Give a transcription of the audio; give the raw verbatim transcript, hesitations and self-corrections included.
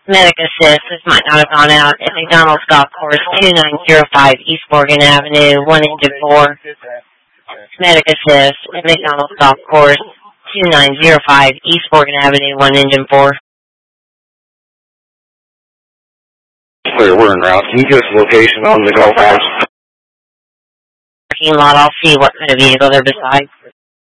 Medic Assist, this might not have gone out at McDonald's Golf Course, two nine zero five East Morgan Avenue, one engine four. Medic Assist at McDonald's Golf Course, two nine zero five East Morgan Avenue, one engine four. Clear, we're en route. Can you give us a location on the golf course? Parking lot, I'll see what kind of vehicle they're beside.